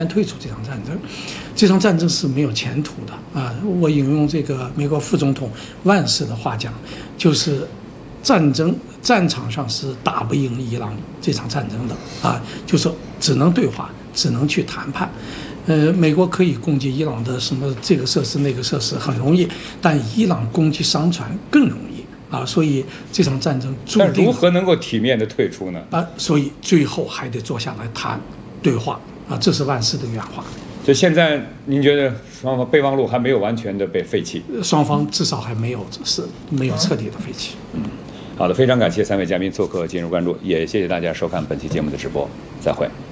退出这场战争。这场战争是没有前途的啊！我引用这个美国副总统万斯的话讲，就是战场上是打不赢伊朗这场战争的啊，就是只能对话，只能去谈判。美国可以攻击伊朗的什么这个设施那个设施很容易，但伊朗攻击商船更容易啊！所以这场战争注定。 但如何能够体面的退出呢？ 所以最后还得坐下来谈对话啊！这是万斯的原话。 就现在，您觉得双方备忘录还没有完全的被废弃？ 双方至少还没有彻底的废弃。 好的，非常感谢3位嘉宾做客今日关注，也谢谢大家收看本期节目的直播，再会。